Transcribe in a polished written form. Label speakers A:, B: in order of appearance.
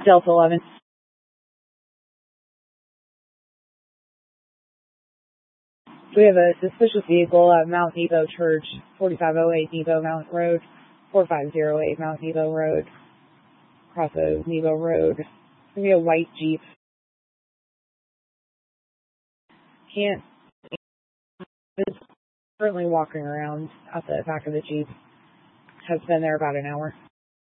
A: Delta 11. We have a suspicious vehicle at Mount Nebo Church, 4508 Nebo Mountain Road, 4508 Mount Nebo Road, across of Nebo Road. It's going to be a white Jeep. Is currently walking around at the back of the Jeep. Has been there about an hour.